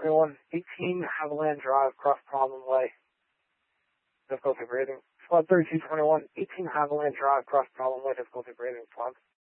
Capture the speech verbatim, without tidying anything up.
twenty-one, eighteen Haviland Drive, Cross Problem Way. Difficulty breathing. Squad thirty-two twenty-one, eighteen Haviland Drive, Cross Problem Way, difficulty breathing. Plug.